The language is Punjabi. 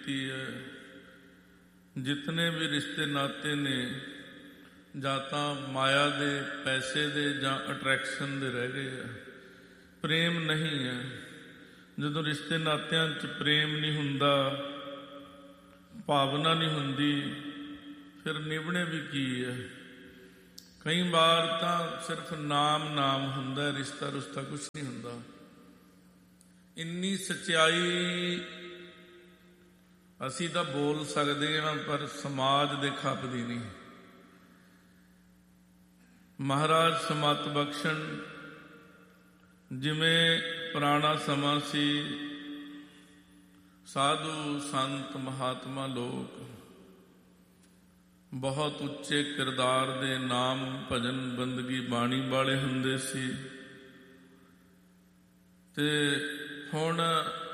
ਕੀਤੀ ਹੈ। ਜਿਤਨੇ ਵੀ ਰਿਸ਼ਤੇ ਨਾਤੇ ਨੇ ਜਾਂ ਤਾਂ ਮਾਇਆ ਦੇ, ਪੈਸੇ ਦੇ ਜਾਂ ਅਟਰੈਕਸ਼ਨ ਦੇ ਰਹਿ ਗਏ ਆ, ਪ੍ਰੇਮ ਨਹੀਂ ਹੈ। ਜਦੋਂ ਰਿਸ਼ਤੇ ਨਾਤਿਆਂ 'ਚ ਪ੍ਰੇਮ ਨਹੀਂ ਹੁੰਦਾ, ਭਾਵਨਾ ਨਹੀਂ ਹੁੰਦੀ, ਫਿਰ ਨਿਭਣੇ ਵੀ ਕੀ ਹੈ। ਕਈ ਵਾਰ ਤਾਂ ਸਿਰਫ ਨਾਮ ਹੁੰਦਾ, ਰਿਸ਼ਤਾ ਰੁਸ਼ਤਾ ਕੁਛ ਨਹੀਂ ਹੁੰਦਾ। ਇੰਨੀ ਸੱਚਾਈ ਅਸੀਂ ਤਾਂ ਬੋਲ ਸਕਦੇ ਹਾਂ, ਪਰ ਸਮਾਜ ਦੇ ਖਪਦੀ ਨਹੀਂ। ਮਹਾਰਾਜ ਸਮਤ ਬਖਸ਼ਣ, ਜਿਵੇਂ ਪੁਰਾਣਾ ਸਮਾਂ ਸੀ, ਸਾਧੂ ਸੰਤ ਮਹਾਤਮਾ ਲੋਕ ਬਹੁਤ ਉੱਚੇ ਕਿਰਦਾਰ ਦੇ, ਨਾਮ ਭਜਨ ਬੰਦਗੀ ਬਾਣੀ ਵਾਲੇ ਹੁੰਦੇ ਸੀ। ਤੇ ਹੁਣ